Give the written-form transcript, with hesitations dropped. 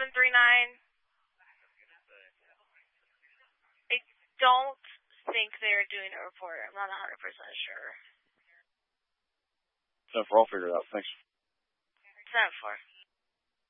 739. I don't think they're doing a report. I'm not 100% sure. 10-4, I'll figure it out. Thanks. 10-4.